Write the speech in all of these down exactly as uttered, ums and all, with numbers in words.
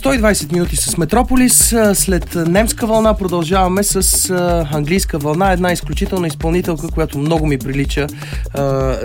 сто и двайсет минути с Метрополис. След немска вълна продължаваме с английска вълна. Една изключителна изпълнителка, която много ми прилича а,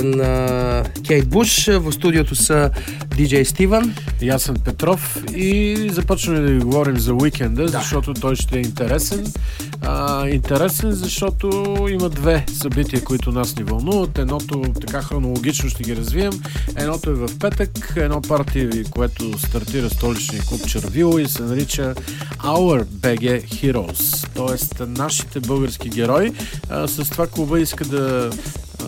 на Кейт Буш. В студиото са диджей Стивън и Ясен Петров и започваме да ви говорим за уикенда, да. защото той ще е интересен. А, интересен, защото има две събития, които нас ни вълнуват. Едното, така хронологично ще ги развием. Едното е в петък, едно парти, което стартира столичния клуб Червило и се нарича Our би джи Heroes, т.е. нашите български герои. А, с това клуба иска да а,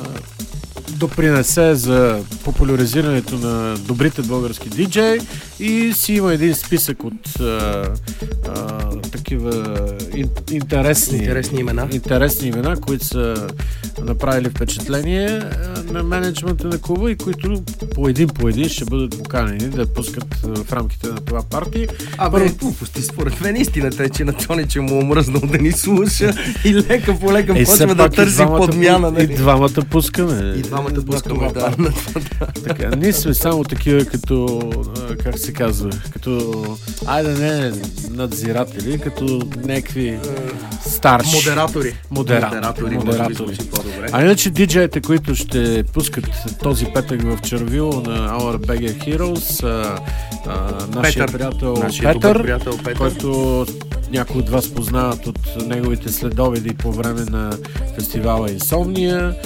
допринесе за популяризирането на добрите български диджеи и си има един списък от а, а, такива ин, интересни, интересни имена. интересни имена, които са направили впечатление на менеджмента на клуба и които по един по един ще бъдат поканени да пускат в рамките на това парти. А бе, глупости, според мен истината е, че на Тони, че му омръзнал да ни слуша и лека по лека е, почва да търси подмяна. Нали? И двамата пускаме. И двамата пускаме, да. Така, ние сме само такива като, как се казва, като, айде не надзиратели, като някакви старши. Модератори. Модератори. Модератори. Модератори. А иначе диджеите, които ще пускат този петък в Червило на Our би джи Heroes, а, а, нашия Петър, приятел нашия Петър, приятел Петър, който някои от вас познават от неговите следобеди по време на фестивала Insomnia.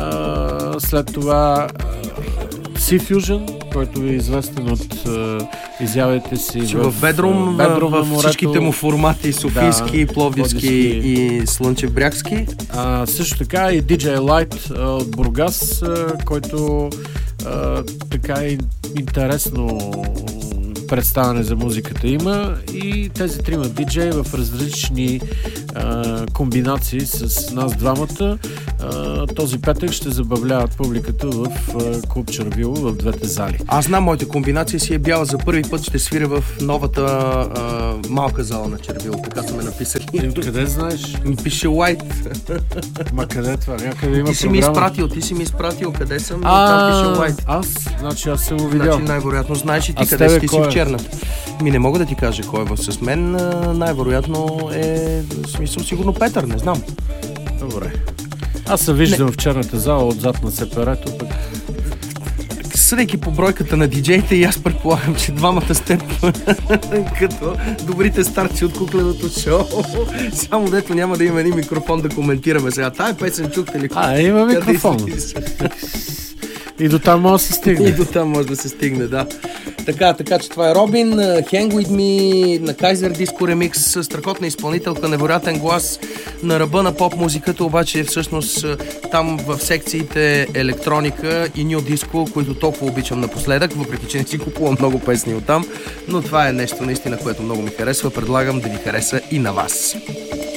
А, след това C-Fusion, който е известен от а, изявите си че в, в Бедрум, Бедрум в, в всичките му формати, софийски, да, пловдивски и слънчев-брягски. А, също така и диджей Light а, от Бургас, а, който а, така и интересно представяне за музиката има и тези трима диджеи в различни а, комбинации с нас двамата а, този петък ще забавляват публиката в а, клуб Червило в двете зали. Аз знам моите комбинации, си е бяла. За първи път ще свиря в новата а, малка зала на Червило. Така са ме написали. И откъде знаеш? Ми пише White. Ма къде това? Някъде има ти си програма? Ми изпратил, ти си ми изпратил къде съм и а, там пише White. Аз? Значи аз съм го видял. Значи най-вероятно знаеш и ти а къде си, ти си е? в черната. Ми не мога да ти кажа кой е с мен. Най-вероятно е, в смисъл, сигурно Петър, не знам. Добре. Аз се виждам не. в черната зала отзад на сепарето, пък... Съдейки по бройката на диджеите, и аз предполагам, че двамата сте като добрите старци от кукленото шоу. Само дето няма да има един микрофон да коментираме сега. Тая песен чухте ли? А, има микрофон. И до там може да се стигне. И до там може да се стигне, да. Така, така че това е Робин, Hang With Me, на Kaiser Disco Remix, страхотна изпълнителка, невероятен глас на ръба на поп-музиката, обаче всъщност там в секциите електроника и ню диско, които толкова обичам напоследък, въпреки че не си купувам много песни оттам, но това е нещо наистина, което много ми харесва, предлагам да ви хареса и на вас.